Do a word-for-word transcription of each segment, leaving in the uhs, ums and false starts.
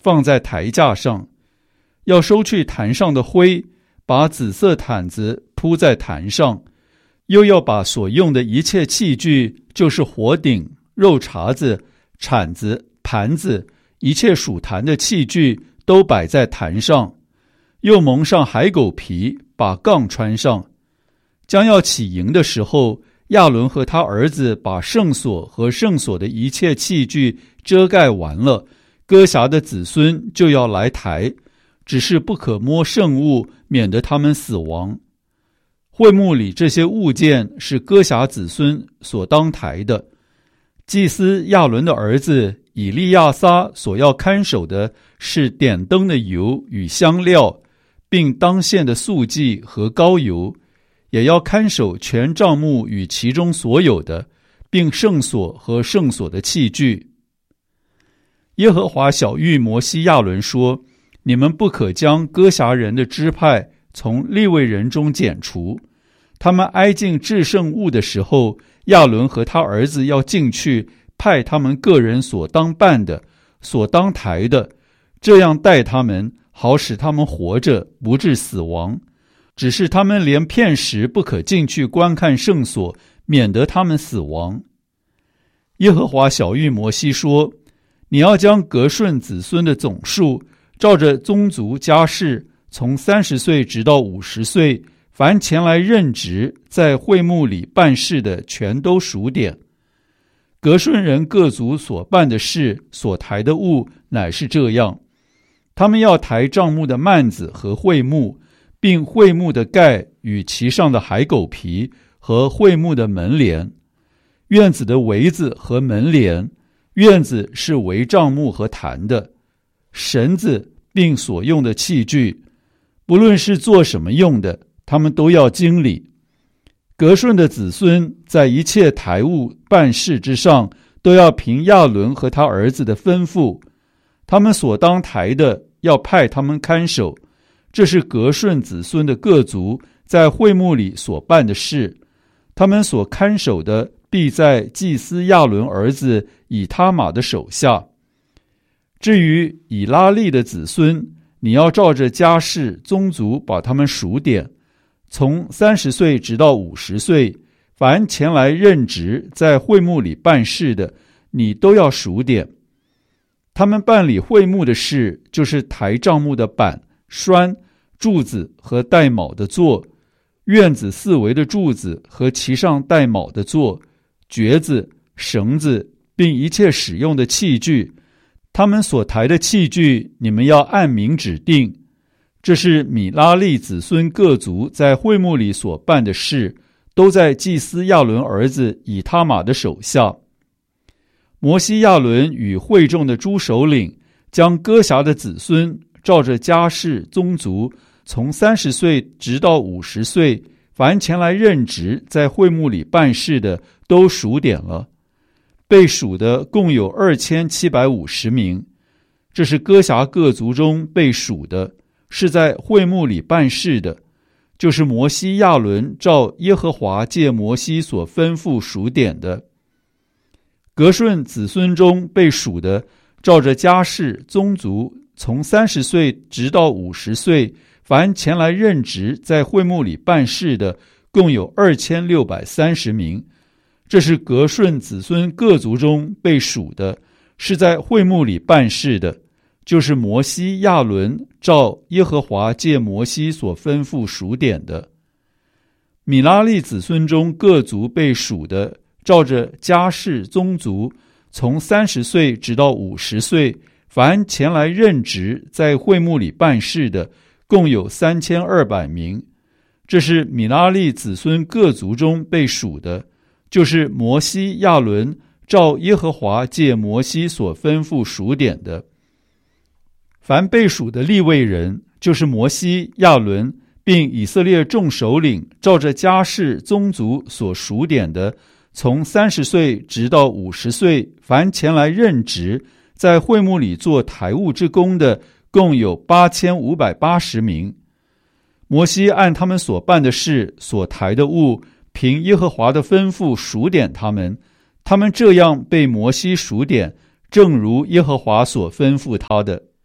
放在台架上，要收去坛上的灰，把紫色毯子铺在坛上，又要把所用的一切器具，就是火鼎、肉茬子、铲子、盘子，一切属坛的器具都摆在坛上，又蒙上海狗皮，把杠穿上。将要起营的时候，亚伦和他儿子把圣所和圣所的一切器具遮盖完了，哥辖的子孙就要来抬，只是不可摸圣物，免得他们死亡。会幕里这些物件是哥辖子孙所当抬的。祭司亚伦的儿子以利亚撒所要看守的是点灯的油与香料，并当献的素祭和膏油，也要看守全帐幕与其中所有的，并圣所和圣所的器具。耶和华晓谕摩西亚伦说，你们不可将哥辖人的支派从利未人中剪除，他们挨近至圣物的时候，亚伦和他儿子要进去，派他们个人所当办的、所当抬的，这样待他们，好使他们活着，不致死亡。只是他们连片时不可进去观看圣所，免得他们死亡。耶和华晓谕摩西说，你要将革顺子孙的总数，照着宗族家世，从三十岁直到五十岁，凡前来任职在会幕里办事的，全都数点。革顺人各族所办的事，所抬的物，乃是这样：他们要抬帐幕的幔子和会幕，并会幕的盖与其上的海狗皮和会幕的门帘，院子的围子和门帘，院子是围帐幕和坛的，绳子并所用的器具，不论是做什么用的，他们都要经理。革顺的子孙在一切台务办事之上，都要凭亚伦和他儿子的吩咐，他们所当抬的，要派他们看守。这是革顺子孙的各族在会幕里所办的事，他们所看守的，必在祭司亚伦儿子以他玛的手下。至于以拉利的子孙，你要照着家世宗族把他们数点，从三十岁直到五十岁，凡前来任职在会幕里办事的，你都要数点。他们办理会幕的事，就是抬帐幕的板、栓、柱子和带铆的座，院子四围的柱子和其上带铆的座，橛子、绳子，并一切使用的器具。他们所抬的器具，你们要按名指定。这是米拉利子孙各族在会幕里所办的事，都在祭司亚伦儿子以他玛的手下。摩西亚伦与会众的诸首领，将哥辖的子孙照着家世宗族，从三十岁直到五十岁，凡前来任职在会幕里办事的，都数点了。被数的共有二千七百五十名。这是哥辖各族中被数的，是在会幕里办事的，就是摩西亚伦照耶和华借摩西所吩咐数点的。革顺子孙中被数的，照着家世宗族，从三十岁直到五十岁，凡前来任职在会幕里办事的，共有二千六百三十名。这是革顺子孙各族中被数的，是在会幕里办事的，就是摩西亚伦照耶和华借摩西所吩咐数点的。米拉利子孙中各族被数的，照着家世宗族，从三十岁直到五十岁，凡前来任职在会幕里办事的，共有三千二百名。这是米拉利子孙各族中被数的，就是摩西亚伦照耶和华借摩西所吩咐数点的。凡被数的利未人，就是摩西、亚伦，并以色列众首领照着家世宗族所数点的，从三十岁直到五十岁，凡前来任职在会幕里做台务之工的，共有八千五百八十名。摩西按他们所办的事，所抬的物，凭耶和华的吩咐数点他们，他们这样被摩西数点，正如耶和华所吩咐他的。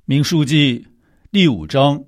民数记第五章。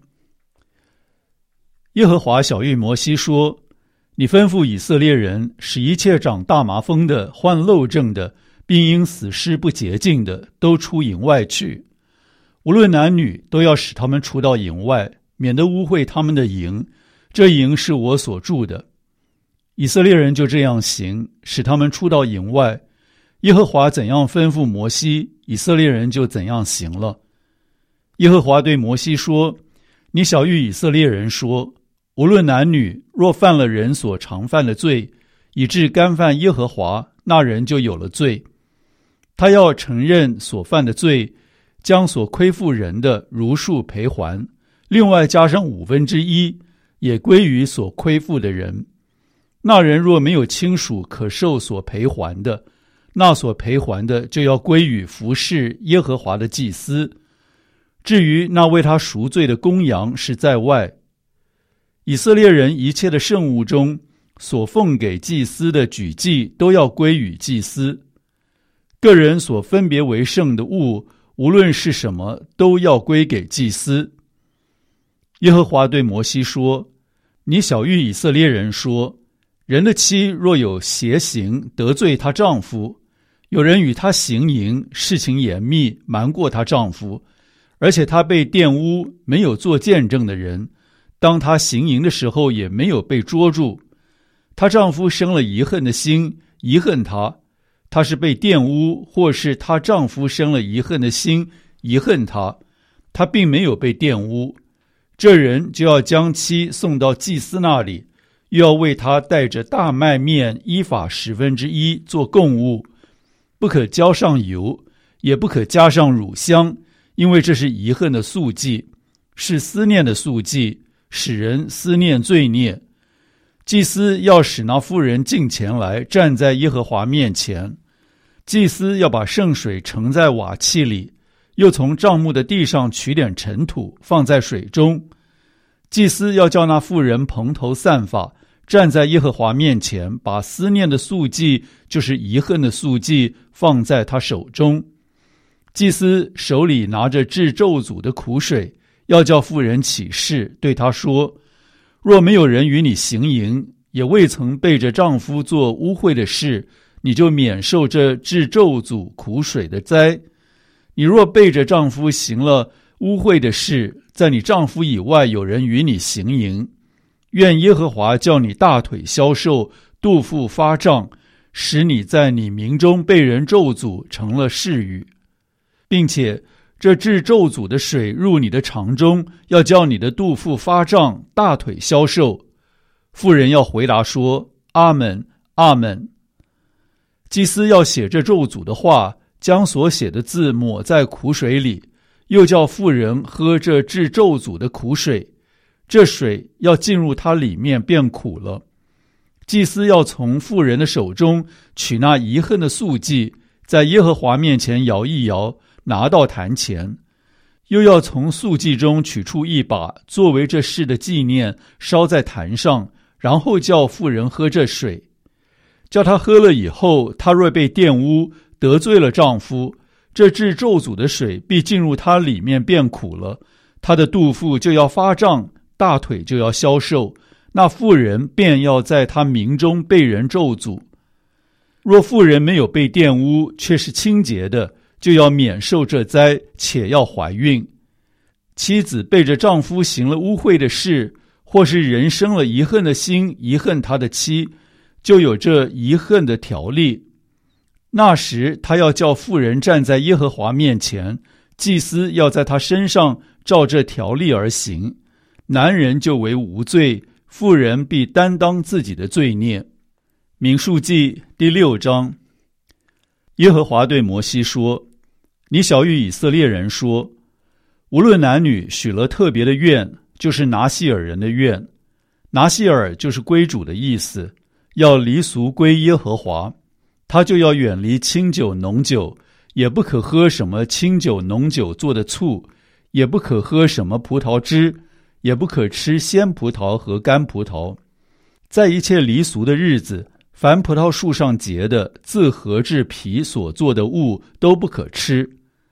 耶和华晓谕摩西说：你吩咐以色列人，使一切长大麻风的、患漏症的，并因死尸不洁净的，都出营外去。无论男女，都要使他们出到营外，免得污秽他们的营。这营是我所住的。以色列人就这样行，使他们出到营外。耶和华怎样吩咐摩西，以色列人就怎样行了。耶和华对摩西说：你晓谕以色列人说，无论男女，若犯了人所常犯的罪，以致干犯耶和华，那人就有了罪。他要承认所犯的罪，将所亏负人的如数赔还，另外加上五分之一，也归于所亏负的人。那人若没有亲属可受所赔还的，那所赔还的就要归于服侍耶和华的祭司。至于那为他赎罪的公羊是在外。以色列人一切的圣物中所奉给祭司的举祭都要归于祭司。个人所分别为圣的物，无论是什么，都要归给祭司。耶和华对摩西说：你晓谕以色列人说，人的妻若有邪行得罪她丈夫，有人与她行淫，事情严密，瞒过她丈夫，而且她被玷污，没有做见证的人，当她行淫的时候也没有被捉住，她丈夫生了疑恨的心，疑恨她，她是被玷污，或是她丈夫生了疑恨的心，疑恨她，她并没有被玷污，这人就要将妻送到祭司那里，又要为他带着大麦面依法十分之一做供物，不可浇上油，也不可加上乳香，因为这是遗恨的素祭，是思念的素祭，使人思念罪孽。祭司要使那妇人进前来，站在耶和华面前。祭司要把圣水盛在瓦器里，又从帐幕的地上取点尘土，放在水中。祭司要叫那妇人蓬头散发，站在耶和华面前，把思念的素祭，就是遗恨的素祭，放在他手中。祭司手里拿着治咒诅的苦水，要叫妇人起誓，对他说：若没有人与你行淫，也未曾背着丈夫做污秽的事，你就免受这治咒诅苦水的灾。你若背着丈夫行了污秽的事，在你丈夫以外有人与你行淫，愿耶和华叫你大腿消瘦，肚腹发胀，使你在你民中被人咒诅，成了誓语，并且这治咒诅的水入你的肠中，要叫你的肚腹发胀，大腿消瘦。妇人要回答说：阿们，阿们。祭司要写这咒诅的话，将所写的字抹在苦水里，又叫妇人喝这治咒诅的苦水，这水要进入它里面，变苦了。祭司要从妇人的手中取那遗恨的素祭，在耶和华面前摇一摇，拿到坛前，又要从素祭中取出一把，作为这事的纪念，烧在坛上，然后叫妇人喝这水。叫她喝了以后，她若被玷污，得罪了丈夫，这治咒诅的水必进入她里面，变苦了，她的肚腹就要发胀，大腿就要消瘦，那妇人便要在她民中被人咒诅。若妇人没有被玷污，却是清洁的，就要免受这灾，且要怀孕。妻子背着丈夫行了污秽的事，或是人生了遗恨的心，遗恨他的妻，就有这遗恨的条例。那时他要叫妇人站在耶和华面前，祭司要在他身上照这条例而行，男人就为无罪，妇人必担当自己的罪孽。民数记第六章。耶和华对摩西说：你晓谕以色列人说，无论男女许了特别的愿，就是拿细尔人的愿。拿细尔就是归主的意思，要离俗归耶和华。他就要远离清酒浓酒，也不可喝什么清酒浓酒做的醋，也不可喝什么葡萄汁，也不可吃鲜葡萄和干葡萄。在一切离俗的日子，凡葡萄树上结的自合制皮所做的物都不可吃。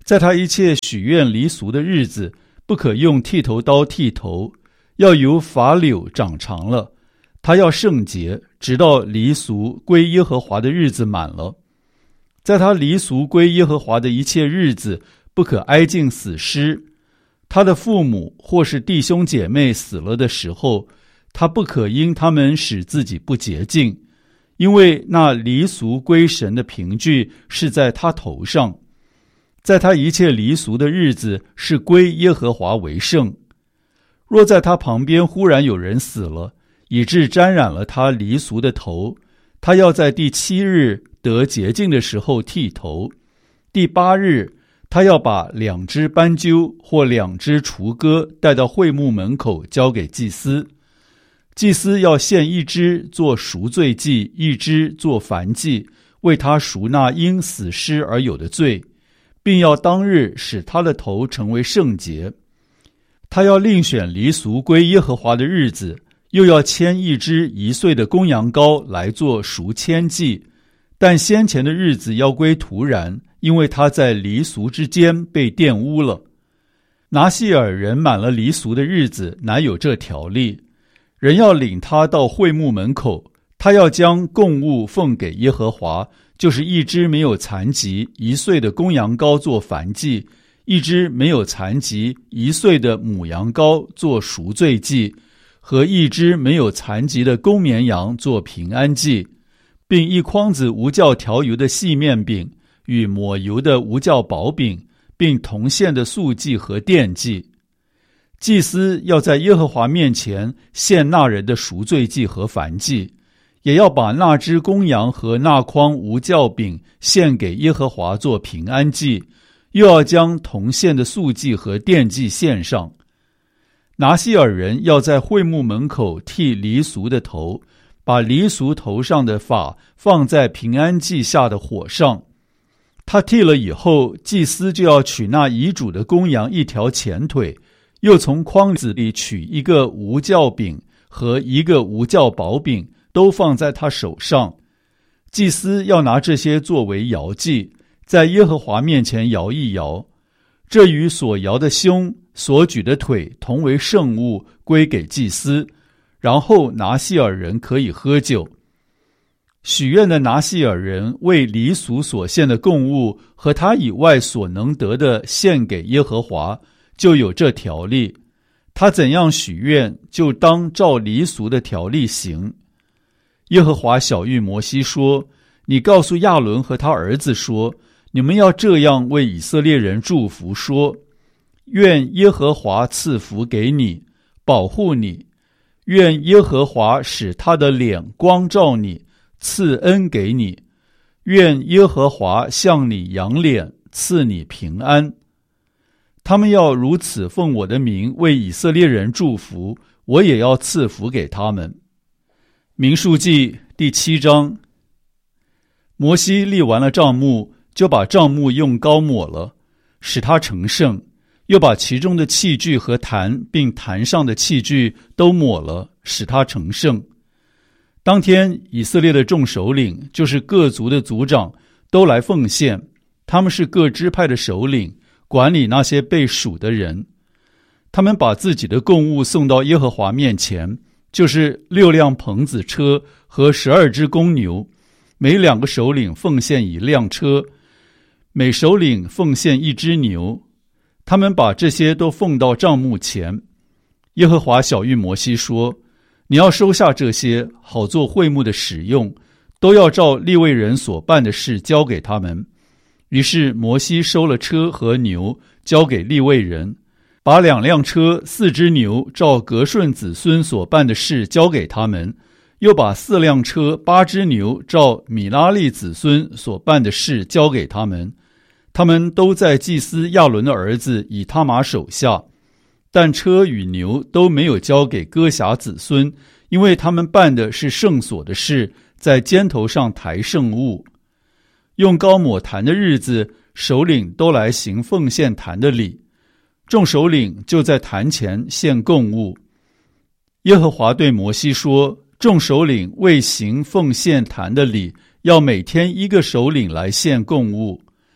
在他一切许愿离俗的日子，不可用剃头刀剃头，要由发柳长长了。他要圣洁，直到离俗归耶和华的日子满了。在他离俗归耶和华的一切日子，不可挨近死尸。他的父母或是弟兄姐妹死了的时候，他不可因他们使自己不洁净，因为那离俗归神的凭据是在他头上。在他一切离俗的日子，是归耶和华为圣。若在他旁边忽然有人死了，以致沾染了他离俗的头，他要在第七日得洁净的时候剃头。第八日，他要把两只斑鸠或两只雏鸽带到会幕门口，交给祭司。祭司要献一只做赎罪祭，一只做燔祭，为他赎那因死尸而有的罪，并要当日使他的头成为圣洁。他要另选离俗归耶和华的日子，又要牵一只一岁的公羊羔来做赎愆祭，但先前的日子要归徒然，因为他在离俗之间被玷污了。拿细尔人满了离俗的日子，乃有这条例：人要领他到会幕门口，他要将供物奉给耶和华，就是一只没有残疾一岁的公羊羔做燔祭，一只没有残疾一岁的母羊羔做赎罪祭，和一只没有残疾的公绵羊做平安祭，并一筐子无酵调油的细面饼与抹油的无酵薄饼，并同献的素祭和奠祭。祭司要在耶和华面前献那人的赎罪祭和燔祭，也要把那只公羊和那筐无酵饼献给耶和华做平安祭，又要将同献的素祭和奠祭献上。拿细尔人要在会幕门口剃离俗的头，把离俗头上的发放在平安祭下的火上。他剃了以后，祭司就要取那遗嘱的公羊一条前腿，又从筐子里取一个无酵饼和一个无酵薄饼，都放在他手上。祭司要拿这些作为摇祭，在耶和华面前摇一摇。这与所摇的胸、所举的腿同为圣物，归给祭司。然后拿细尔人可以喝酒。许愿的拿细尔人为离俗所献的供物和他以外所能得的献给耶和华，就有这条例。他怎样许愿，就当照离俗的条例行。耶和华晓谕摩西说：你告诉亚伦和他儿子说，你们要这样为以色列人祝福说：愿耶和华赐福给你，保护你；愿耶和华使他的脸光照你，赐恩给你；愿耶和华向你扬脸，赐你平安。他们要如此奉我的名为以色列人祝福，我也要赐福给他们。民数记第七章。摩西立完了帐幕，就把帐幕用膏抹了，使它成圣，又把其中的器具和坛并坛上的器具都抹了，使它成圣。当天以色列的众首领，就是各族的族长，都来奉献，他们是各支派的首领，管理那些被数的人。他们把自己的供物送到耶和华面前，就是六辆棚子车和十二只公牛，每两个首领奉献一辆车，每首领奉献一只牛。他们把这些都奉到帐幕前。耶和华晓谕摩西说：你要收下这些，好做会幕的使用，都要照利未人所办的事交给他们。于是摩西收了车和牛，交给利未人，把两辆车、四只牛照革顺子孙所办的事交给他们，又把四辆车、八只牛照米拉利子孙所办的事交给他们。他们都在祭司亚伦的儿子以他玛手下，但车与牛都没有交给哥辖子孙，因为他们办的是圣所的事，在肩头上抬圣物。用膏抹坛的日子，首领都来行奉献坛的礼，众首领就在坛前献供物。耶和华对摩西说：众首领为行奉献坛的礼，要每天一个首领来献供物。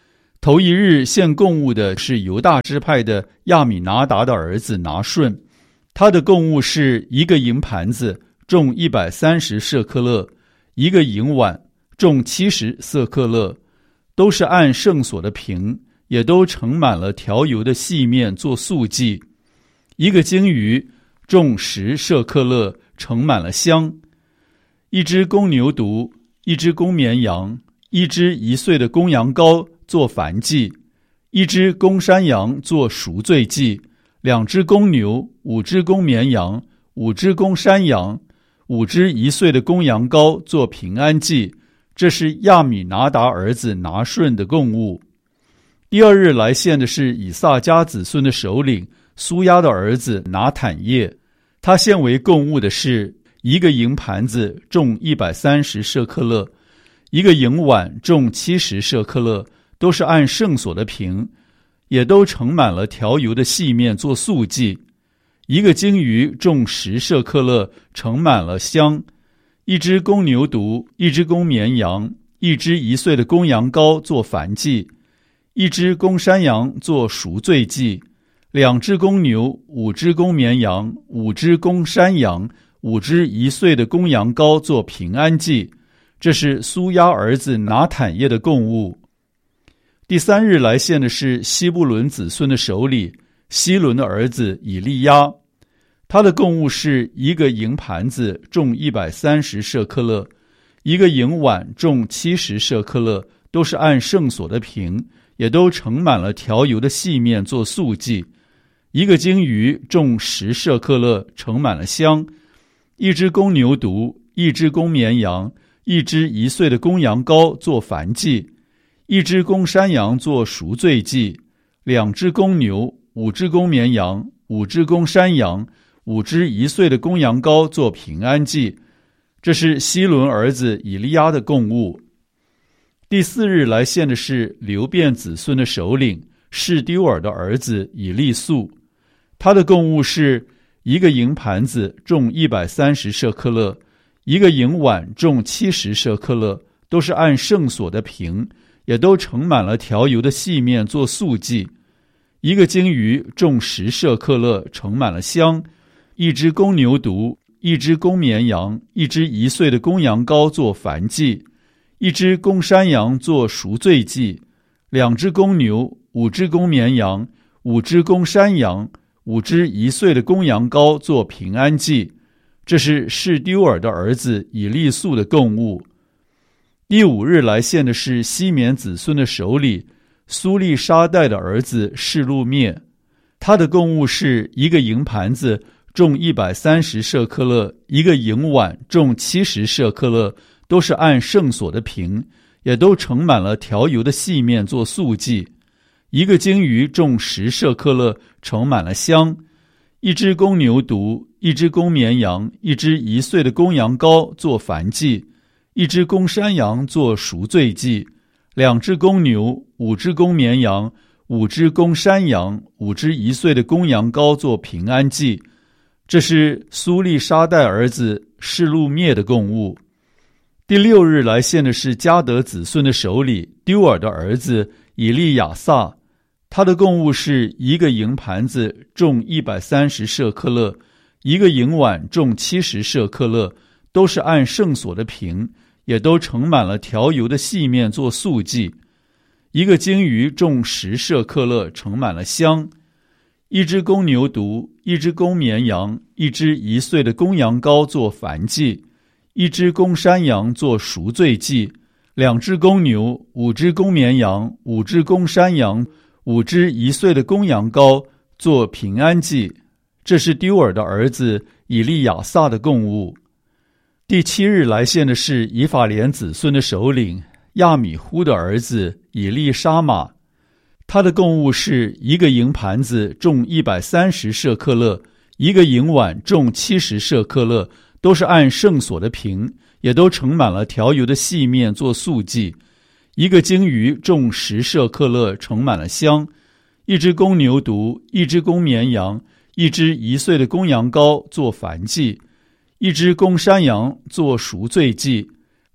头一日献供物的是犹大支派的亚米拿达的儿子拿顺，他的供物是一个银盘子，重一百三十舍克勒，一个银碗，重七十舍克勒，都是按圣所的瓶，也都盛满了调油的细面做素祭。一个鲸鱼，重十舍克勒，盛满了香。一只公牛犊，一只公绵羊，一只一岁的公羊羔做燔祭，一只公山羊做赎罪祭，两只公牛，五只公绵羊，五只公山羊，五只一岁的公羊羔做平安祭。这是亚米拿达儿子拿顺的供物。第二日来献的是以撒家子孙的首领苏押的儿子拿坦叶，他献为供物的是一个银盘子，重一百三十舍克勒，一个银碗，重七十舍克勒，都是按圣所的瓶，也都盛满了调油的细面做素祭。一个鲸鱼，重十舍克勒，盛满了香。一只公牛犊，一只公绵羊，一只一岁的公羊羔做燔祭，一只公山羊做赎罪祭，两只公牛，五只公绵羊，五只公山羊，五只一岁的公羊羔做平安祭。这是苏押儿子拿坦叶的供物。第三日来献的是西布伦子孙的首领希伦的儿子以利亚，他的供物是一个银盘子，重一百三十舍克勒，一个银碗，重七十舍克勒，都是按圣所的瓶，也都盛满了调油的细面做素祭。一个鲸鱼，重十舍克勒，盛满了香。一只公牛犊，一只公绵羊，一只一岁的公羊羔做燔祭，一只公山羊做赎罪祭，两只公牛，五只公绵羊，五只公山羊，五只一岁的公羊羔做平安祭。这是希伦儿子以利亚的供物。第四日来献的是流便子孙的首领示丢尔的儿子以利素，他的供物是一个银盘子，重一百三十舍克勒，一个银碗，重七十舍克勒，都是按圣所的瓶，也都盛满了调油的细面做素祭。一个鲸鱼，重十舍克勒，盛满了香。一只公牛犊，一只公绵羊，一只一岁的公羊羔做燔祭，一只公山羊做赎罪祭，两只公牛，五只公绵羊，五只公山羊，五只一岁的公羊羔做平安祭。这是示丢尔的儿子以利素的供物。第五日来献的是西缅子孙的首领苏利沙代的儿子示路灭，他的供物是一个银盘子，重一百三十舍克勒，一个银碗，重七十舍克勒，都是按圣所的瓶，也都盛满了调油的细面做素祭。一个鲸鱼，重十舍克勒，盛满了香。一只公牛犊，一只公绵羊，一只一岁的公羊羔做燔祭，一只公山羊做赎罪祭，两只公牛，五只公绵羊，五只公山羊，五只一岁的公羊羔做平安祭。这是苏利沙代儿子示路灭的供物。第六日来献的是迦得子孙的首领丢尔的儿子以利亚撒，他的供物是一个银盘子，重一百三十舍克勒，一个银碗，重七十舍克勒，都是按圣所的瓶，也都盛满了调油的细面做素祭。一个鲸鱼，重十舍克勒，盛满了香。一只公牛犊，一只公绵羊，一只一岁的公羊羔做燔祭，一只公山羊做赎罪祭，两只公牛，五只公绵羊，五只公山羊，五只一岁的公羊羔做平安祭。这是丢尔的儿子以利亚撒的供物。第七日来献的是以法莲子孙的首领亚米忽的儿子以利沙玛，他的供物是一个银盘子，重一百三十舍克勒，一个银碗，重七十舍克勒，都是按圣所的瓶，也都盛满了调油的细面做素祭。一个鲸鱼，重十舍克勒，盛满了香。一只公牛犊，一只公绵羊，一只一岁的公羊羔做燔祭，一只公山羊做赎罪祭，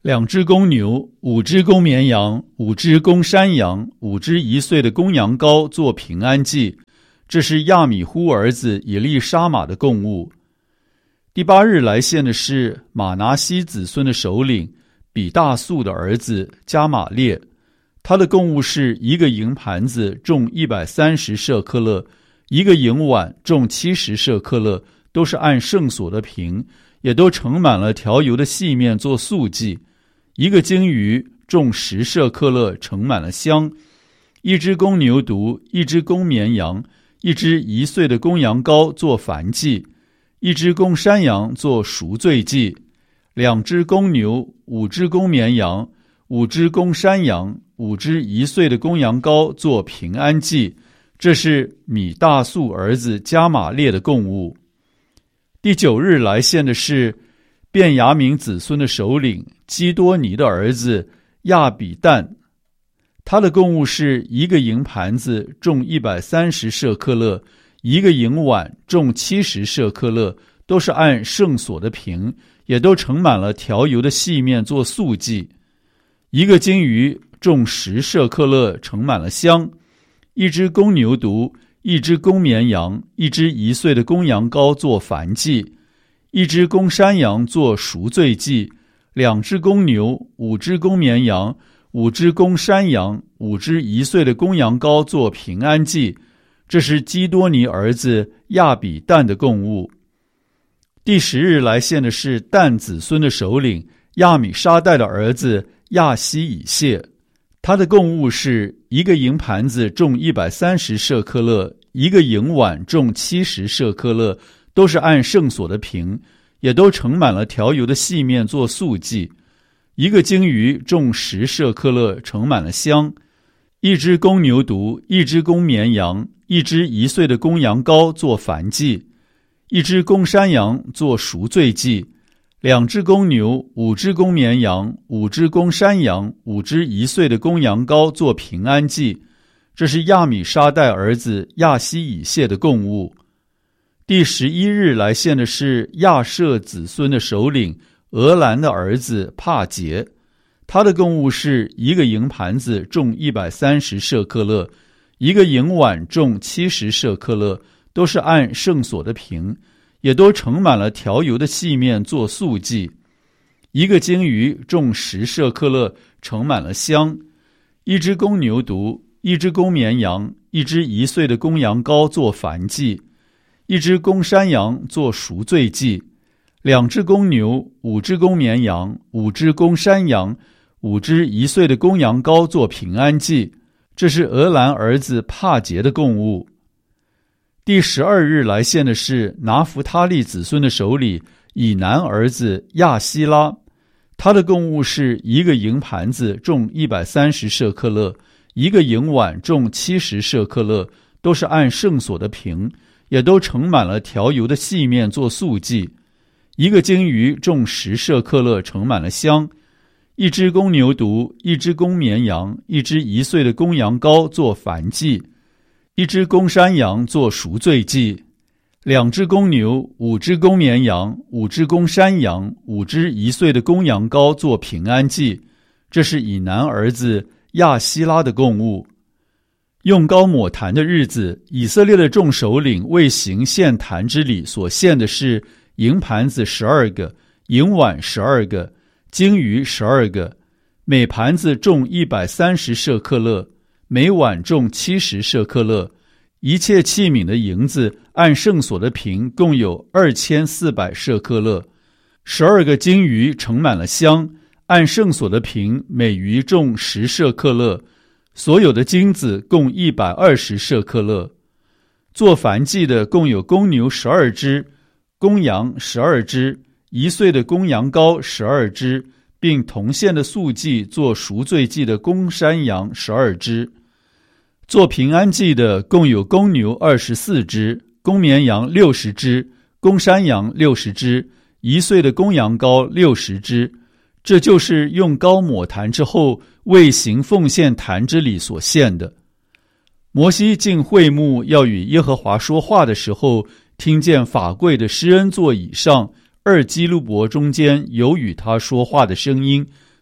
两只公牛，五只公绵羊，五只公山羊，五只一岁的公羊羔做平安祭，这是亚米呼儿子以利沙玛的供物。第八日来献的是马拿西子孙的首领比大素的儿子加玛列，他的供物是一个银盘子重一百三十舍克勒，一个银碗重七十舍克勒，都是按圣所的平，也都盛满了调油的细面做素祭。一个鲸鱼重十舍克勒，盛满了香；一只公牛犊，一只公绵羊，一只一岁的公羊羔做燔祭；一只公山羊做赎罪祭；两只公牛，五只公绵羊，五只公山羊，五只一岁的公羊羔做平安祭，这是米大素儿子加玛列的供物。第九日来献的是便雅悯子孙的首领基多尼的儿子亚比旦，他的供物是一个银盘子重一百三十舍克勒，一个银碗重七十舍克勒，都是按圣所的平，也都盛满了调油的细面做素祭。一个鲸鱼重十舍克勒，盛满了香；一只公牛犊，一只公绵羊，一只一岁的公羊羔做燔祭；一只公山羊做赎罪祭；两只公牛，五只公绵羊，五只公山羊，五只一岁的公羊羔做平安祭，这是基多尼儿子亚比旦的供物。第十日来献的是但子孙的首领亚米沙代的儿子亚希以谢，他的供物是一个银盘子重一百三十舍克勒，一个银碗重七十舍克勒，都是按圣所的平，也都盛满了调油的细面做素祭。一个鲸鱼重十舍克勒，盛满了香；一只公牛犊，一只公绵羊，一只一岁的公羊羔做燔祭；一只公山羊做赎罪祭；两只公牛，五只公绵羊，五只公山羊，五只一岁的公羊羔做平安祭，这是亚米沙代儿子亚希以谢的供物。第十一日来献的是亚舍子孙的首领俄兰的儿子帕杰，他的供物是一个银盘子重一百三十舍克勒，一个银碗重七十舍克勒，都是按圣所的平，也都盛满了调油的细面做素祭。一个鲸鱼重十舍克勒，盛满了香；一只公牛犊，一只公绵羊，一只一岁的公羊羔做燔祭；一只公山羊做赎罪祭；两只公牛，五只公绵羊，五只公山羊，五只一岁的公羊羔做平安祭，这是俄兰儿子帕杰的供物。第十二日来献的是拿弗他利子孙的首领以南儿子亚希拉，他的供物是一个银盘子重一百三十舍克勒，一个银碗重七十舍克勒，都是按圣所的平，也都盛满了调油的细面做素祭。一个鲸鱼重十舍克勒，盛满了香；一只公牛犊，一只公绵羊，一只一岁的公羊羔做燔祭；一只公山羊做赎罪祭；两只公牛，五只公绵羊，五只公山羊，五只一岁的公羊羔做平安祭，这是以南儿子亚希拉的供物。用膏抹坛的日子，以色列的众首领为行献坛之礼所献的是银盘子十二个，银碗十二个，鲸鱼十二个，每盘子重一百三十舍克勒，每碗重七十舍克勒。一切器皿的银子按圣所的平共有二千四百舍克勒。十二个鲸鱼盛满了香，按圣所的平每鱼重十舍克勒。所有的金子共一百二十舍克勒。做燔祭的共有公牛十二只，公羊十二只，一岁的公羊羔十二只，并同献的素祭做赎罪祭的公山羊十二只。做平安祭的共有公牛二十四只，公绵羊六十只，公山羊六十只，一岁的公羊羔六十只。这就是用膏抹坛之后为行奉献坛之礼所献的。摩西进会幕要与耶和华说话的时候，听见法柜的施恩座以上二基路伯中间有与他说话的声音，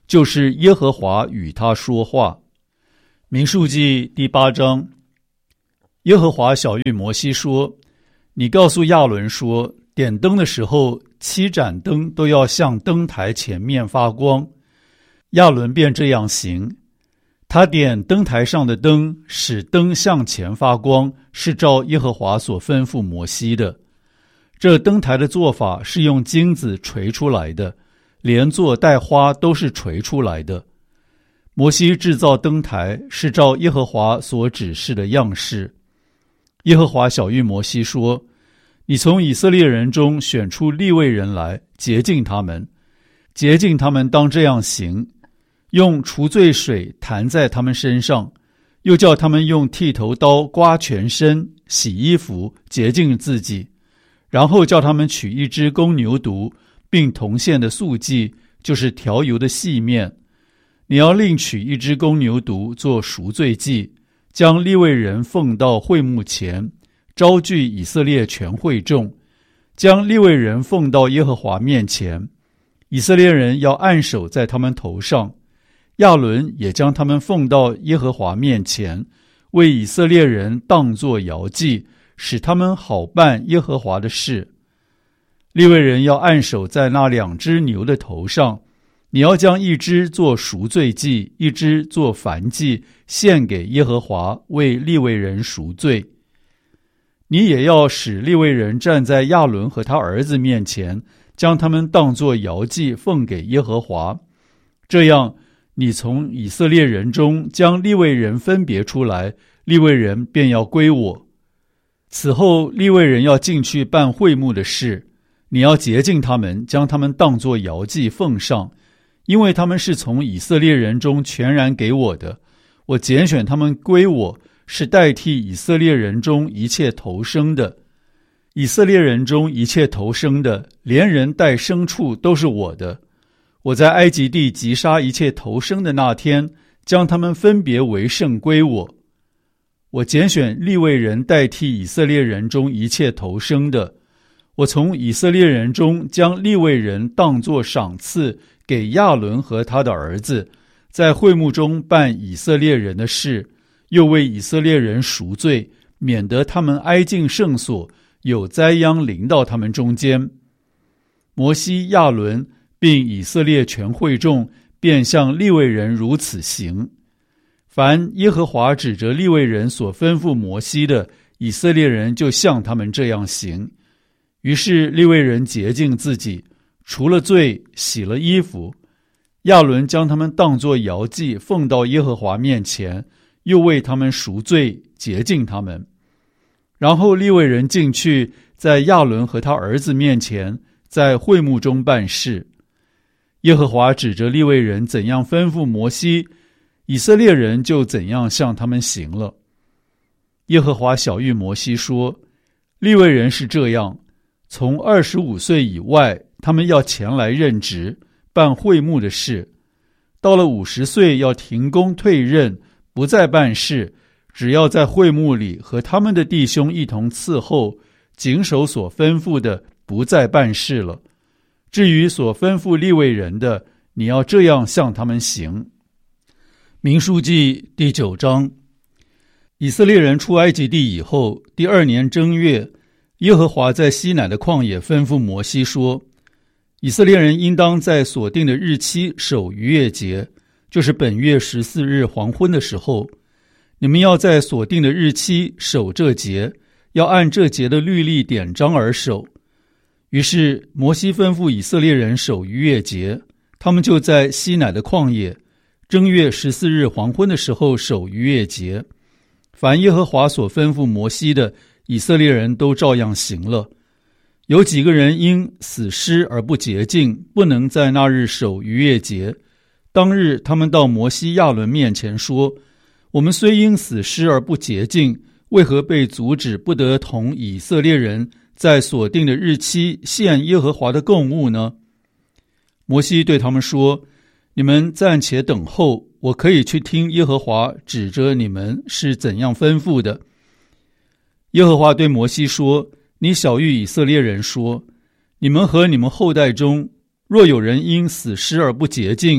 就是耶和华与他说话。民数记第八章，耶和华晓谕摩西说：你告诉亚伦说，点灯的时候，七盏灯都要向灯台前面发光。亚伦便这样行，他点灯台上的灯，使灯向前发光，是照耶和华所吩咐摩西的。这灯台的做法是用金子锤出来的，连座带花都是锤出来的。摩西制造灯台，是照耶和华所指示的样式。耶和华晓谕摩西说：你从以色列人中选出利未人来，洁净他们。洁净他们当这样行，用除罪水弹在他们身上，又叫他们用剃头刀刮全身，洗衣服，洁净自己。然后叫他们取一只公牛犊，并同献的素祭，就是调油的细面。你要另取一只公牛犊做赎罪祭，将利未人奉到会幕前，招聚以色列全会众，将利未人奉到耶和华面前。以色列人要按手在他们头上，亚伦也将他们奉到耶和华面前，为以色列人当作摇祭，使他们好办耶和华的事。利未人要按手在那两只牛的头上，你要将一只做赎罪祭，一只做燔祭，献给耶和华，为利未人赎罪。你也要使利未人站在亚伦和他儿子面前，将他们当作摇祭奉给耶和华。这样，你从以色列人中将利未人分别出来，利未人便要归我。此后，利未人要进去办会幕的事，你要洁净他们，将他们当作摇祭奉上，因为他们是从以色列人中全然给我的。我拣选他们归我，是代替以色列人中一切头生的。以色列人中一切头生的，连人带牲畜都是我的。我在埃及地击杀一切头生的那天，将他们分别为圣归我。我拣选利未人代替以色列人中一切头生的。我从以色列人中将利未人当作赏赐给亚伦和他的儿子，在会幕中办以色列人的事，又为以色列人赎罪，免得他们挨近圣所，有灾殃临到他们中间。摩西、亚伦并以色列全会众便向利未人如此行。凡耶和华指着利未人所吩咐摩西的，以色列人就向他们这样行。于是利未人洁净自己，除了罪，洗了衣服。亚伦将他们当作摇祭奉到耶和华面前，又为他们赎罪，洁净他们。然后利未人进去，在亚伦和他儿子面前，在会幕中办事。耶和华指着利未人怎样吩咐摩西，以色列人就怎样向他们行了。耶和华晓谕摩西说：利未人是这样，从二十五岁以外，他们要前来任职，办会幕的事。到了五十岁，要停工退任，不再办事，只要在会幕里和他们的弟兄一同伺候，谨守所吩咐的，不再办事了。至于所吩咐利未人的，你要这样向他们行。民数记第九章。以色列人出埃及地以后，第二年正月，耶和华在西乃的旷野吩咐摩西说：以色列人应当在所定的日期守逾越节，就是本月十四日黄昏的时候。你们要在所定的日期守这节，要按这节的律例典章而守。于是摩西吩咐以色列人守逾越节，他们就在西乃的旷野，正月十四日黄昏的时候守逾越节。凡耶和华所吩咐摩西的，以色列人都照样行了。有几个人因死尸而不洁净，不能在那日守逾越节。当日他们到摩西亚伦面前说：我们虽因死尸而不洁净，为何被阻止不得同以色列人在所定的日期献耶和华的供物呢？摩西对他们说：你们暂且等候，我可以去听耶和华指着你们是怎样吩咐的。耶和华对摩西说：你晓谕以色列人说，你们和你们后代中，若有人因死尸而不洁净，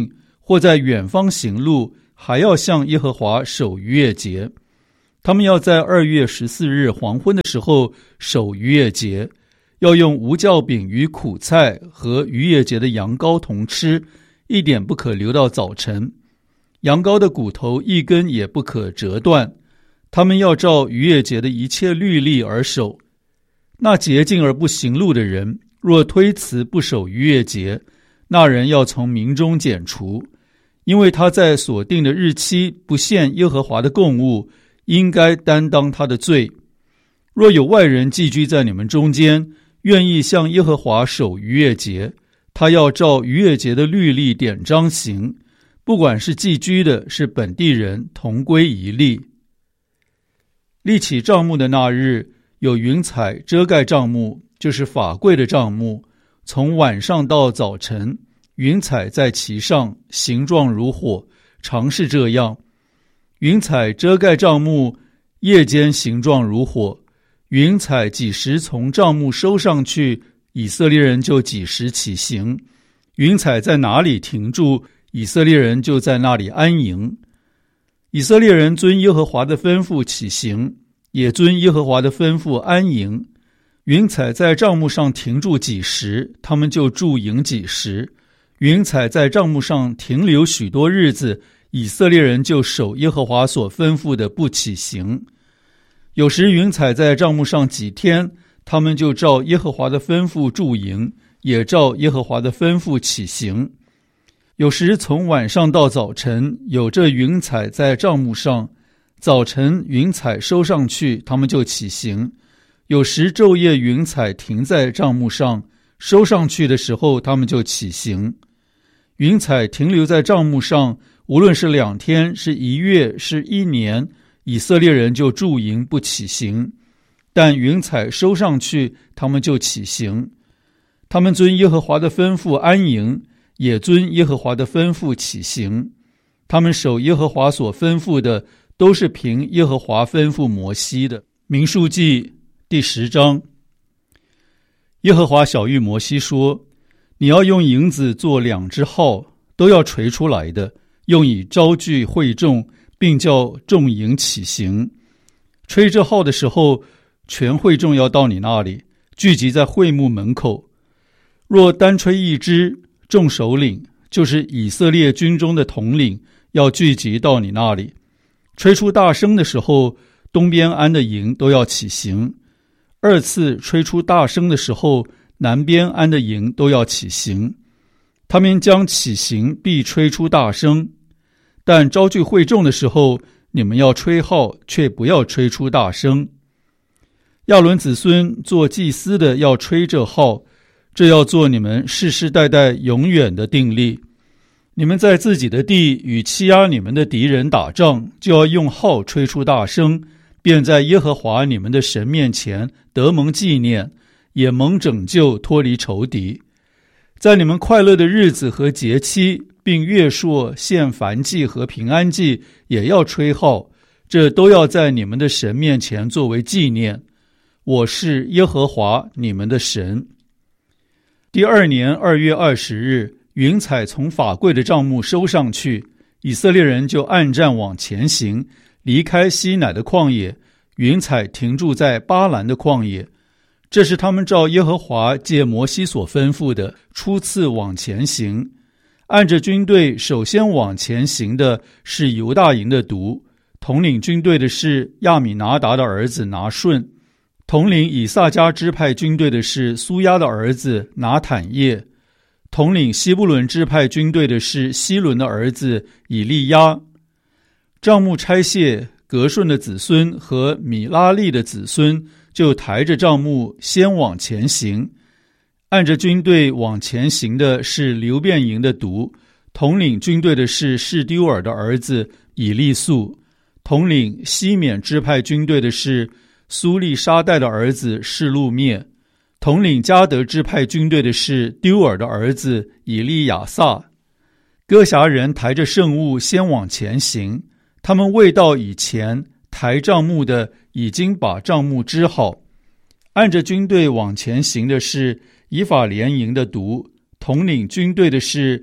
或在远方行路，还要向耶和华守逾越节。他们要在二月十四日黄昏的时候守逾越节，要用无酵饼与苦菜和逾越节的羊羔同吃，一点不可留到早晨。羊羔的骨头一根也不可折断。他们要照逾越节的一切律例而守。那洁净而不行路的人，若推辞不守逾越节，那人要从民中剪除，因为他在所定的日期不献耶和华的供物，应该担当他的罪。若有外人寄居在你们中间，愿意向耶和华守逾越节，他要照逾越节的律例典章行，不管是寄居的，是本地人，同归一例。立起帐幕的那日，有云彩遮盖帐幕，就是法柜的帐幕，从晚上到早晨，云彩在其上，形状如火，常是这样。云彩遮盖帐幕，夜间形状如火。云彩几时从帐幕收上去，以色列人就几时起行。云彩在哪里停住，以色列人就在那里安营。以色列人遵耶和华的吩咐起行，也遵耶和华的吩咐安营。云彩在帐幕上停住几时，他们就驻营几时。云彩在帐幕上停留许多日子，以色列人就守耶和华所吩咐的不起行。有时云彩在帐幕上几天，他们就照耶和华的吩咐驻营，也照耶和华的吩咐起行。有时从晚上到早晨，有这云彩在帐幕上，早晨云彩收上去，他们就起行。有时昼夜云彩停在帐幕上，收上去的时候，他们就起行。云彩停留在帐幕上，无论是两天，是一月，是一年，以色列人就驻营不起行。但云彩收上去，他们就起行。他们遵耶和华的吩咐安营，也遵耶和华的吩咐起行。他们守耶和华所吩咐的，都是凭耶和华吩咐摩西的。民数记第十章。耶和华晓谕摩西说，你要用银子做两只号，都要锤出来的，用以招聚会众，并叫众营起行。吹这号的时候，全会众要到你那里，聚集在会幕门口。若单吹一支，众首领，就是以色列军中的统领，要聚集到你那里。吹出大声的时候，东边安的营都要起行。二次吹出大声的时候，南边安的营都要起行。他们将起行，必吹出大声。但招聚会众的时候，你们要吹号，却不要吹出大声。亚伦子孙做祭司的要吹这号，这要做你们世世代代永远的定例。你们在自己的地与欺压你们的敌人打仗，就要用号吹出大声，便在耶和华你们的神面前得蒙纪念，也蒙拯救，脱离仇敌。在你们快乐的日子和节期，并月朔献燔祭和平安祭，也要吹号，这都要在你们的神面前作为纪念。我是耶和华你们的神。第二年二月二十日，云彩从法柜的帐幕收上去，以色列人就按战往前行，离开西乃的旷野，云彩停住在巴兰的旷野。这是他们照耶和华借摩西所吩咐的，初次往前行。按着军队首先往前行的是犹大营的督，统领军队的是亚米拿达的儿子拿顺，统领以萨迦支派军队的是苏亚的儿子拿坦叶，统领西布伦支派军队的是希伦的儿子以利亚。帐幕拆卸，革顺的子孙和米拉利的子孙就抬着帐幕先往前行。按着军队往前行的是流便营的督，统领军队的是示丢尔的儿子以利素，统领西缅支派军队的是苏利沙代的儿子示路灭，统领迦得支派军队的是丢尔的儿子以利亚撒。哥辖人抬着圣物先往前行，他们未到以前，抬帐幕的已经把帐幕支好。按着军队往前行的是以法莲营的督，统领军队的是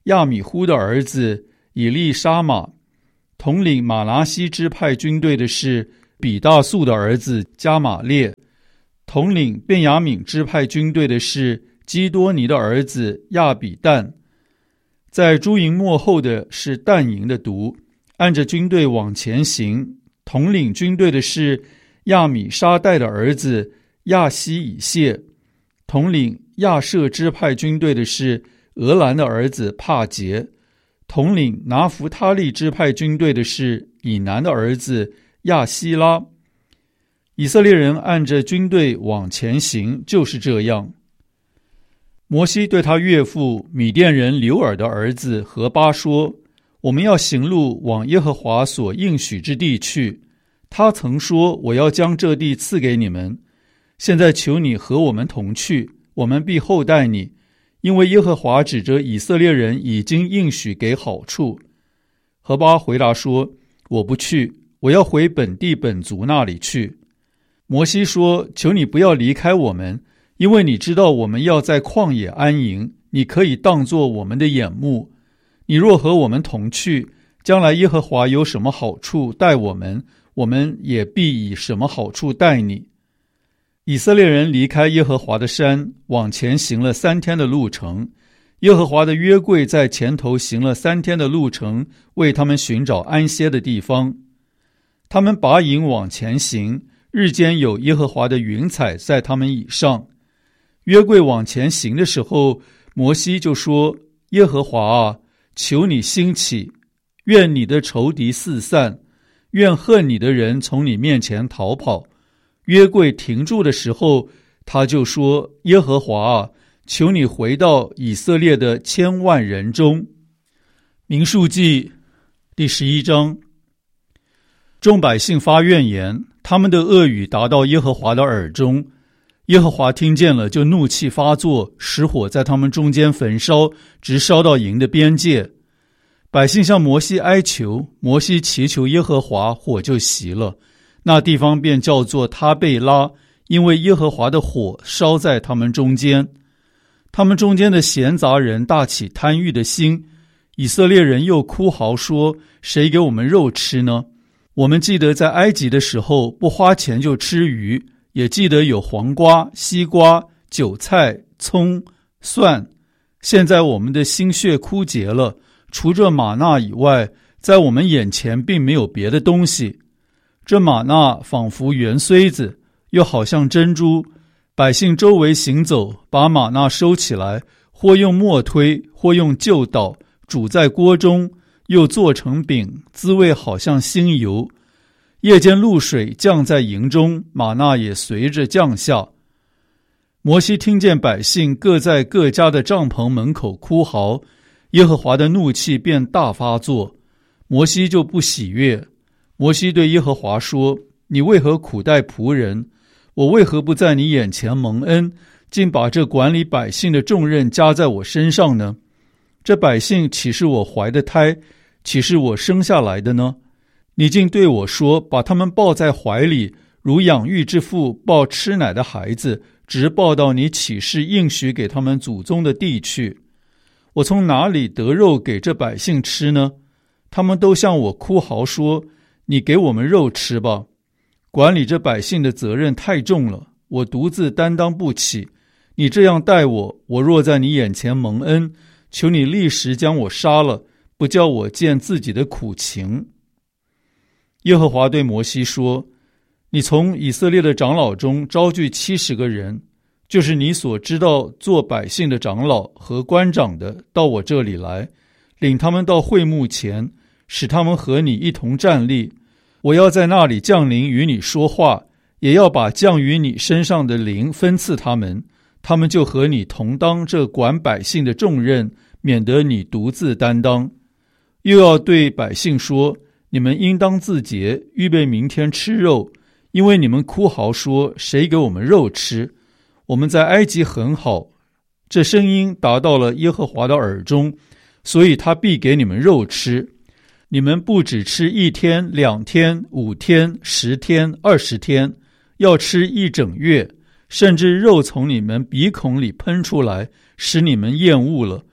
亚米忽的儿子以利沙玛，统领马拿西支派军队的是比大素的儿子加玛列，统领便雅悯支派军队的是基多尼的儿子亚比旦。在诸营末后的是但营的督，按着军队往前行，统领军队的是亚米沙代的儿子亚希以谢，统领亚舍支派军队的是俄兰的儿子帕杰，统领拿弗他利支派军队的是以南的儿子亚希拉。以色列人按着军队往前行，就是这样。摩西对他岳父米甸人流尔的儿子何巴说，我们要行路往耶和华所应许之地去，他曾说，我要将这地赐给你们，现在求你和我们同去，我们必厚待你，因为耶和华指着以色列人已经应许给好处。何巴回答说，我不去，我要回本地本族那里去。摩西说，求你不要离开我们，因为你知道我们要在旷野安营，你可以当作我们的眼目。你若和我们同去，将来耶和华有什么好处待我们，我们也必以什么好处待你。以色列人离开耶和华的山，往前行了三天的路程。耶和华的约柜在前头行了三天的路程，为他们寻找安歇的地方。他们拔营往前行，日间有耶和华的云彩在他们以上。约柜往前行的时候，摩西就说，耶和华啊，求你兴起，愿你的仇敌四散，愿恨你的人从你面前逃跑。约柜停住的时候，他就说，耶和华啊，求你回到以色列的千万人中。民数记第十一章。众百姓发怨言，他们的恶语达到耶和华的耳中，耶和华听见了，就怒气发作，使火在他们中间焚烧，直烧到营的边界。百姓向摩西哀求，摩西祈求耶和华，火就熄了，那地方便叫做他贝拉，因为耶和华的火烧在他们中间。他们中间的闲杂人大起贪欲的心，以色列人又哭嚎说，谁给我们肉吃呢？我们记得在埃及的时候，不花钱就吃鱼，也记得有黄瓜、西瓜、韭菜、葱、蒜。现在我们的心血枯竭了，除这玛纳以外，在我们眼前并没有别的东西。这玛纳仿佛圆穗子，又好像珍珠。百姓周围行走，把玛纳收起来，或用磨推，或用臼捣，煮在锅中，又做成饼，滋味好像新油。夜间露水降在营中，玛纳也随着降下。摩西听见百姓各在各家的帐篷门口哭嚎，耶和华的怒气便大发作，摩西就不喜悦。摩西对耶和华说，你为何苦待仆人？我为何不在你眼前蒙恩，竟把这管理百姓的重任加在我身上呢？这百姓岂是我怀的胎，岂是我生下来的呢？你竟对我说，把他们抱在怀里，如养育之父抱吃奶的孩子，直抱到你起誓应许给他们祖宗的地去。我从哪里得肉给这百姓吃呢？他们都向我哭嚎说，你给我们肉吃吧。管理这百姓的责任太重了，我独自担当不起。你这样待我，我若在你眼前蒙恩，求你立时将我杀了，不叫我见自己的苦情。耶和华对摩西说，你从以色列的长老中招聚七十个人，就是你所知道做百姓的长老和官长的，到我这里来，领他们到会幕前，使他们和你一同站立。我要在那里降临与你说话，也要把降于你身上的灵分赐他们，他们就和你同当这管百姓的重任，免得你独自担当。又要对百姓说，你们应当自洁，预备明天吃肉，因为你们哭嚎说，谁给我们肉吃？我们在埃及很好。这声音达到了耶和华的耳中，所以他必给你们肉吃。你们不只吃一天、两天、五天、十天、二十天，要吃一整月，甚至肉从你们鼻孔里喷出来，使你们厌恶了。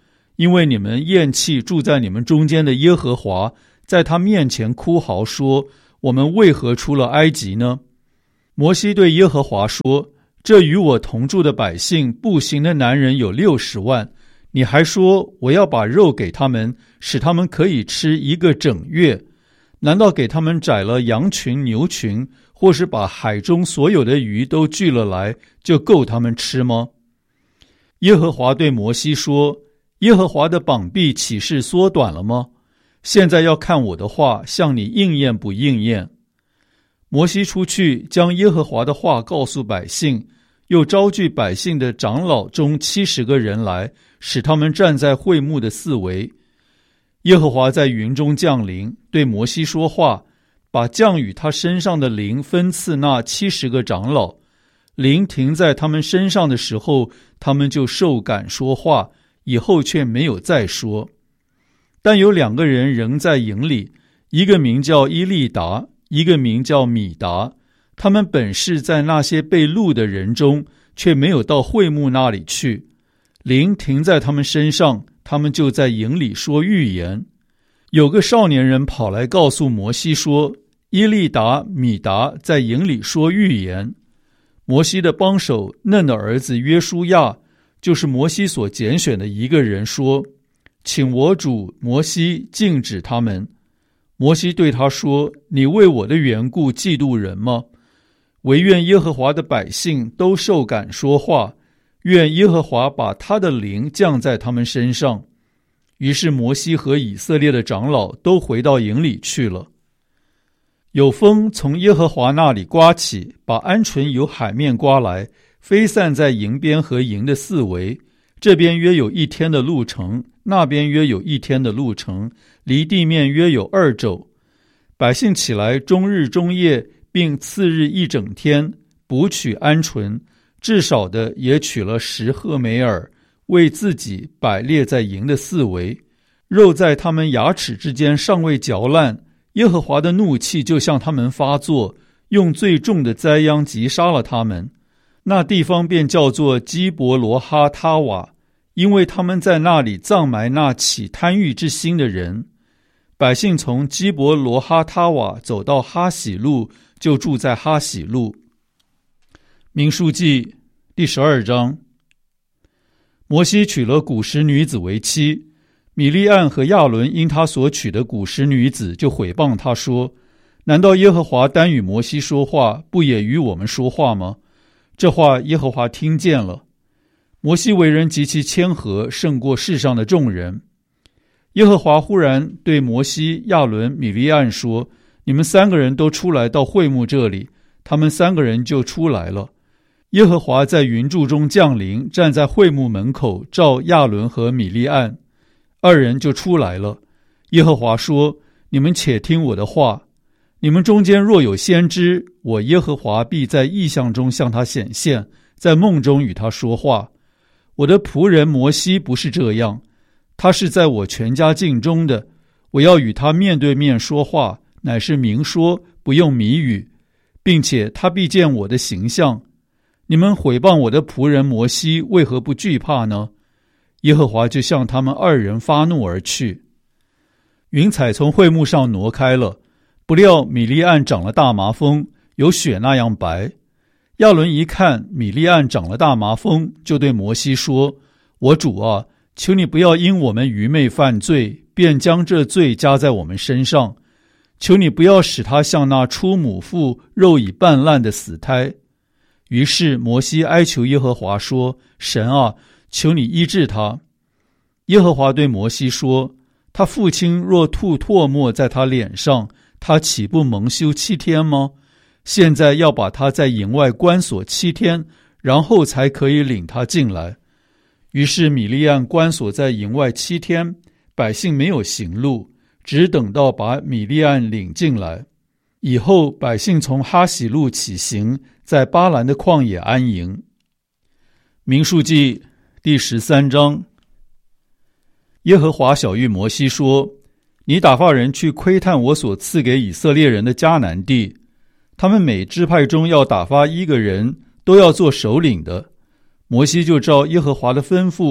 因为你们厌弃住在你们中间的耶和华，在他面前哭嚎说，我们为何出了埃及呢？摩西对耶和华说，这与我同住的百姓步行的男人有六十万，你还说我要把肉给他们，使他们可以吃一个整月，难道给他们宰了羊群牛群，或是把海中所有的鱼都聚了来，就够他们吃吗？耶和华对摩西说，耶和华的膀臂岂是缩短了吗？现在要看我的话向你应验不应验。摩西出去，将耶和华的话告诉百姓，又招聚百姓的长老中七十个人来，使他们站在会幕的四围。耶和华在云中降临，对摩西说话，把降与他身上的灵分赐那七十个长老。灵停在他们身上的时候，他们就受感说话，以后却没有再说。但有两个人仍在营里，一个名叫伊利达，一个名叫米达，他们本是在那些被录的人中，却没有到会幕那里去。灵停在他们身上，他们就在营里说预言。有个少年人跑来告诉摩西说，伊利达、米达在营里说预言。摩西的帮手嫩的儿子约书亚，就是摩西所拣选的一个人，说，请我主摩西禁止他们。摩西对他说，你为我的缘故嫉妒人吗？惟愿耶和华的百姓都受感说话，愿耶和华把他的灵降在他们身上。于是摩西和以色列的长老都回到营里去了。有风从耶和华那里刮起，把鹌鹑由海面刮来，飞散在营边和营的四围，这边约有一天的路程，那边约有一天的路程，离地面约有二肘。百姓起来，终日终夜，并次日一整天，捕取鹌鹑，至少的也取了十赫梅尔，为自己摆列在营的四围。肉在他们牙齿之间尚未嚼烂，耶和华的怒气就向他们发作，用最重的灾殃击杀了他们。那地方便叫做基伯罗哈他瓦，因为他们在那里葬埋那起贪欲之心的人。百姓从基伯罗哈他瓦走到哈喜路，就住在哈喜路。民数记第十二章。摩西娶了古时女子为妻，米利暗和亚伦因他所娶的古时女子就毁谤他说，难道耶和华单与摩西说话，不也与我们说话吗？这话耶和华听见了。摩西为人极其谦和，胜过世上的众人。耶和华忽然对摩西、亚伦、米利暗说，你们三个人都出来到会幕这里。他们三个人就出来了。耶和华在云柱中降临，站在会幕门口，召亚伦和米利暗，二人就出来了。耶和华说，你们且听我的话，你们中间若有先知，我耶和华必在异象中向他显现，在梦中与他说话。我的仆人摩西不是这样，他是在我全家境中的，我要与他面对面说话，乃是明说，不用谜语，并且他必见我的形象。你们毁谤我的仆人摩西，为何不惧怕呢？耶和华就向他们二人发怒而去。云彩从会幕上挪开了，不料米利暗长了大麻风，有雪那样白。亚伦一看米利暗长了大麻风，就对摩西说，我主啊，求你不要因我们愚昧犯罪，便将这罪加在我们身上。求你不要使他像那出母腹肉已半烂的死胎。于是摩西哀求耶和华说，神啊，求你医治他。耶和华对摩西说，他父亲若吐唾沫在他脸上，他岂不蒙羞七天吗？现在要把他在营外关锁七天，然后才可以领他进来。于是米利暗关锁在营外七天，百姓没有行路，只等到把米利暗领进来。以后百姓从哈喜路起行，在巴兰的旷野安营。民数记第十三章。耶和华晓谕摩西说，你打发人去窥探我所赐给以色列人的迦南地，他们每支派中要打发一个人，都要做首领的。摩西就照耶和华的吩咐，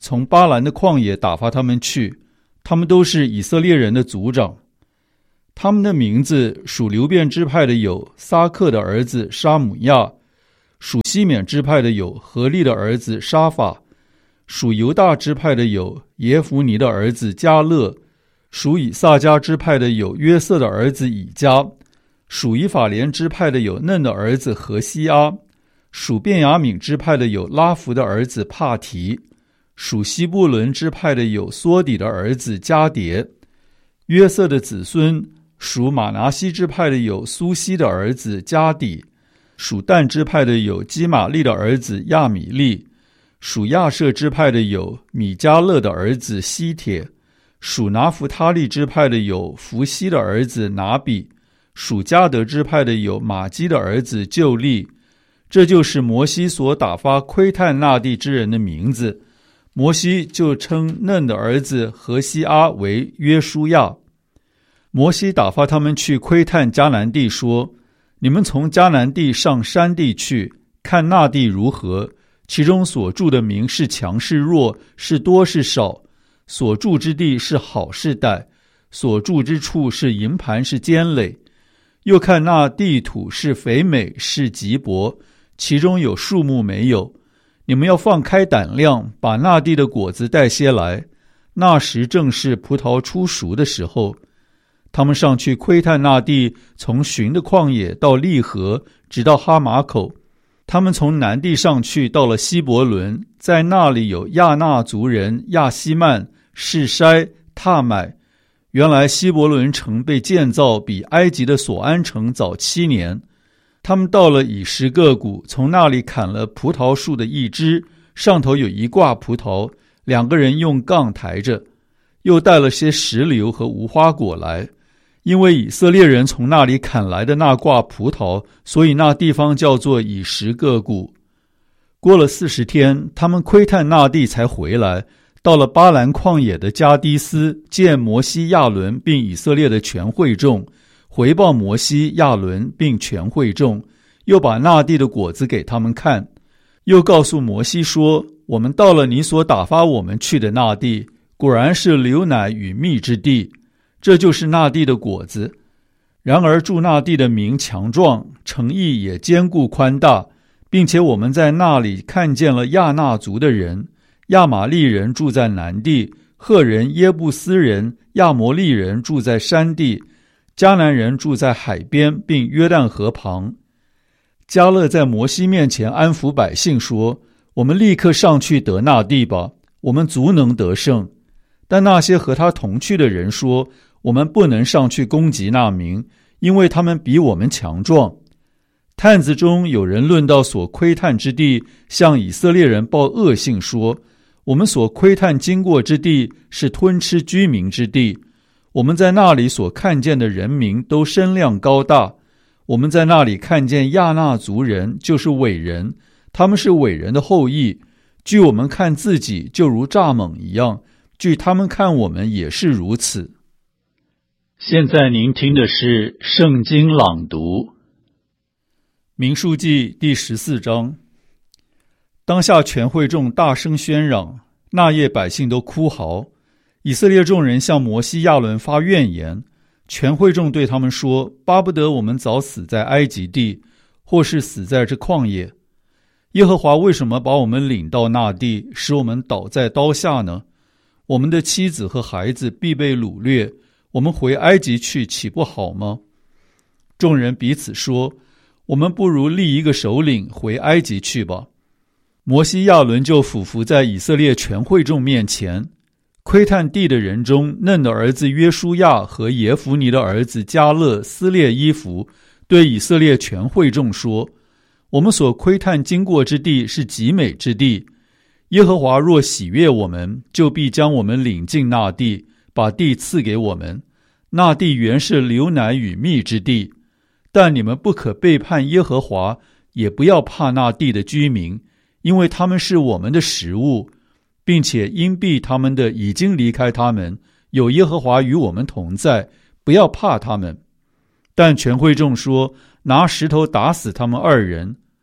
从巴兰的旷野打发他们去，他们都是以色列人的族长。他们的名字属流便支派的有撒克的儿子沙姆亚，属西缅支派的有何利的儿子沙法，属犹大支派的有耶弗尼的儿子迦勒，属以萨迦支派的有约瑟的儿子以迦，属以法莲支派的有嫩的儿子何西阿，属便雅悯支派的有拉弗的儿子帕提，属西布伦支派的有梭底的儿子迦迭。约瑟的子孙属马拿西支派的有苏西的儿子迦底，属但支派的有基玛利的儿子亚米利，属亚设支派的有米迦勒的儿子西帖，属拿弗他利支派的有弗西的儿子拿比，属迦得支派的有玛基的儿子旧利。这就是摩西所打发窥探那地之人的名字。摩西就称嫩的儿子何西阿为约书亚。摩西打发他们去窥探迦南地，说：你们从迦南地上山地去，看那地如何，其中所住的民是强是弱，是多是少，所住之地是好是歹，所住之处是营盘是坚垒。又看那地土是肥美是瘠薄，其中有树木没有。你们要放开胆量，把那地的果子带些来。那时正是葡萄出熟的时候。他们上去窥探那地，从寻的旷野到利河，直到哈马口。他们从南地上去，到了希伯伦，在那里有亚纳族人亚希曼、示筛、踏买。原来希伯伦城被建造比埃及的索安城早七年。他们到了以实各谷，从那里砍了葡萄树的一枝，上头有一挂葡萄，两个人用杠抬着，又带了些石榴和无花果来。因为以色列人从那里砍来的那挂葡萄，所以那地方叫做以实各谷。过了四十天，他们窥探那地才回来，到了巴兰旷野的加低斯，见摩西、亚伦并以色列的全会众，回报摩西、亚伦并全会众，又把那地的果子给他们看，又告诉摩西说：我们到了你所打发我们去的那地，果然是流奶与蜜之地，这就是那地的果子。然而住那地的民强壮，城邑也坚固宽大，并且我们在那里看见了亚纳族的人，亚玛利人住在南地，赫人、耶布斯人、亚摩利人住在山地，迦南人住在海边，并约旦河旁。迦勒在摩西面前安抚百姓说：我们立刻上去得那地吧，我们足能得胜。但那些和他同去的人说：我们不能上去攻击那民，因为他们比我们强壮。探子中有人论到所窥探之地，向以色列人报恶信说：我们所窥探经过之地是吞吃居民之地，我们在那里所看见的人民都身量高大，我们在那里看见亚纳族人，就是伟人，他们是伟人的后裔，据我们看自己就如蚱蜢一样，据他们看我们也是如此。现在您听的是圣经朗读。民数记第十四章。当下全会众大声喧嚷，那夜百姓都哭嚎。以色列众人向摩西、亚伦发怨言，全会众对他们说：巴不得我们早死在埃及地，或是死在这旷野。耶和华为什么把我们领到那地，使我们倒在刀下呢？我们的妻子和孩子必被掳掠，我们回埃及去岂不好吗？众人彼此说：我们不如立一个首领回埃及去吧。摩西、亚伦就俯伏在以色列全会众面前。窥探地的人中，嫩的儿子约书亚和耶弗尼的儿子迦勒撕裂衣服，对以色列全会众说：我们所窥探经过之地是极美之地，耶和华若喜悦我们，就必将我们领进那地，把地赐给我们。那地原是流奶与蜜之地，但你们不可背叛耶和华，也不要怕那地的居民，因为他们是我们的食物，并且因避他们的已经离开他们，有耶和华与我们同在，不要怕他们。但全会众说：拿石头打死他们二人。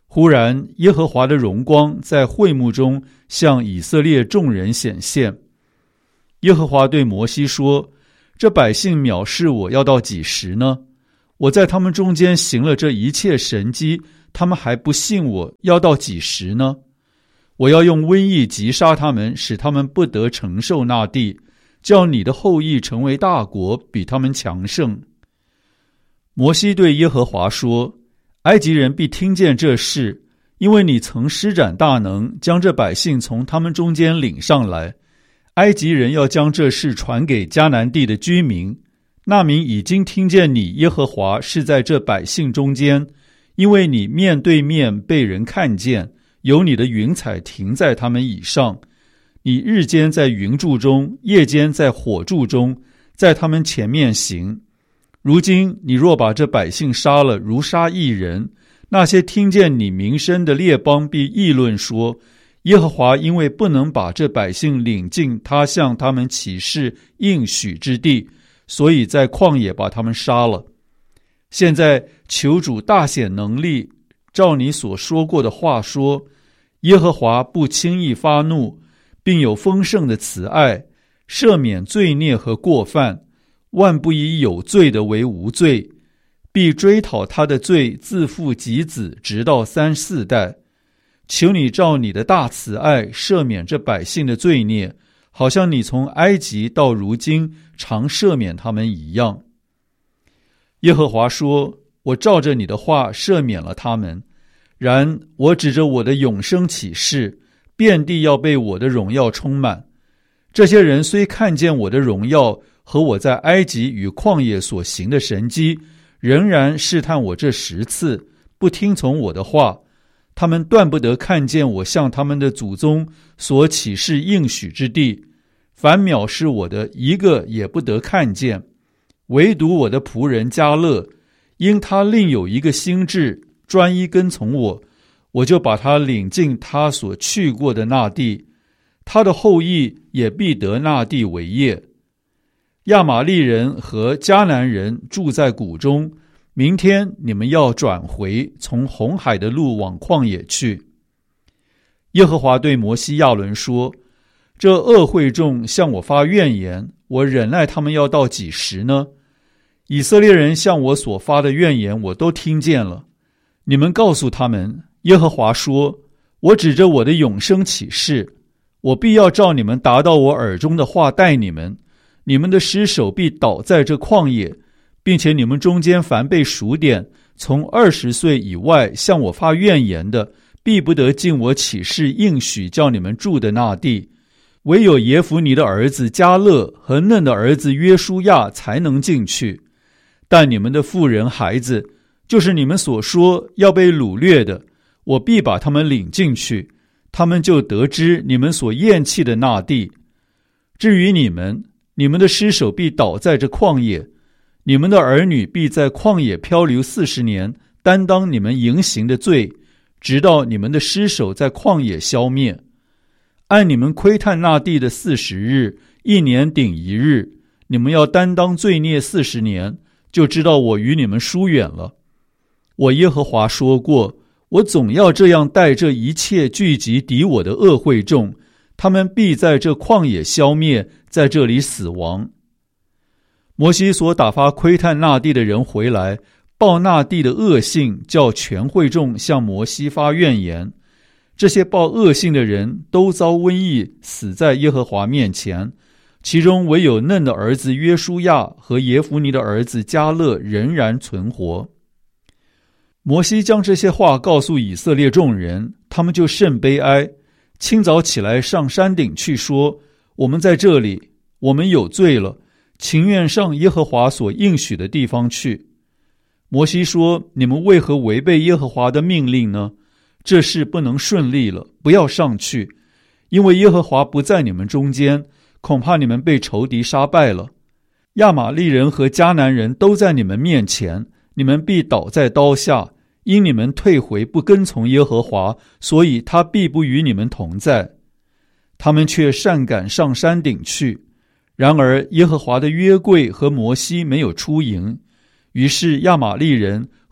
忽然耶和华的荣光在会幕中向以色列众人显现。耶和华对摩西说：这百姓藐视我要到几时呢？我在他们中间行了这一切神迹，他们还不信我，要到几时呢？我要用瘟疫击杀他们，使他们不得承受那地，叫你的后裔成为大国，比他们强盛。摩西对耶和华说：埃及人必听见这事，因为你曾施展大能，将这百姓从他们中间领上来。埃及人要将这事传给迦南地的居民，那民已经听见你耶和华是在这百姓中间，因为你面对面被人看见，有你的云彩停在他们以上，你日间在云柱中，夜间在火柱中，在他们前面行。如今你若把这百姓杀了，如杀一人，那些听见你名声的列邦必议论说：耶和华因为不能把这百姓领进他向他们起誓应许之地，所以在旷野把他们杀了。现在求主大显能力，照你所说过的话说：耶和华不轻易发怒，并有丰盛的慈爱，赦免罪孽和过犯，万不以有罪的为无罪，必追讨他的罪，自父及子，直到三四代。求你照你的大慈爱赦免这百姓的罪孽，好像你从埃及到如今常赦免他们一样。耶和华说：我照着你的话赦免了他们，然我指着我的永生起誓，遍地要被我的荣耀充满。这些人虽看见我的荣耀和我在埃及与旷野所行的神迹，仍然试探我这十次，不听从我的话。他们断不得看见我向他们的祖宗所起誓应许之地，凡藐视我的一个也不得看见。唯独我的仆人迦勒，因他另有一个心志，专一跟从我，我就把他领进他所去过的那地，他的后裔也必得那地为业。亚玛利人和迦南人住在谷中，明天你们要转回，从红海的路往旷野去。耶和华对摩西亚伦说：这恶会众向我发怨言，我忍耐他们要到几时呢？以色列人向我所发的怨言我都听见了。你们告诉他们，耶和华说：我指着我的永生起誓，我必要照你们达到我耳中的话待你们，你们的尸首必倒在这旷野，并且你们中间凡被数点，从二十岁以外向我发怨言的，必不得进我起誓应许叫你们住的那地。唯有耶孚尼的儿子迦勒和嫩的儿子约书亚才能进去。但你们的妇人孩子，就是你们所说要被掳掠的，我必把他们领进去，他们就得知你们所厌弃的那地。至于你们，你们的尸首必倒在这旷野，你们的儿女必在旷野漂流四十年，担当你们淫行的罪，直到你们的尸首在旷野消灭。按你们窥探那地的四十日，一年顶一日，你们要担当罪孽四十年，就知道我与你们疏远了。我耶和华说过，我总要这样待这一切聚集敌我的恶会众，他们必在这旷野消灭，在这里死亡。摩西所打发窥探那地的人回来，报那地的恶性，叫全会众向摩西发怨言。这些报恶性的人都遭瘟疫，死在耶和华面前，其中唯有嫩的儿子约书亚和耶孚尼的儿子迦勒仍然存活。摩西将这些话告诉以色列众人，他们就甚悲哀，清早起来上山顶去说：我们在这里，我们有罪了，情愿上耶和华所应许的地方去。摩西说：你们为何违背耶和华的命令呢？这事不能顺利了，不要上去，因为耶和华不在你们中间，恐怕你们被仇敌杀败了。亚玛利人和迦南人都在你们面前，你们必倒在刀下，因你们退回不跟从耶和华，所以他必不与你们同在。他们却擅赶上山顶去，然而耶和华的约柜和摩西没有出营，于是亚玛利人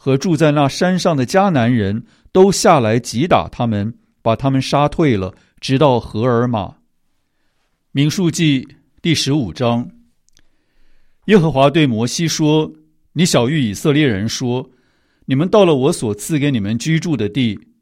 和住在那山上的迦南人都下来击打他们，把他们杀退了，直到荷尔玛。民数记第十五章。耶和华对摩西说：你晓谕以色列人说，你们到了我所赐给你们居住的地，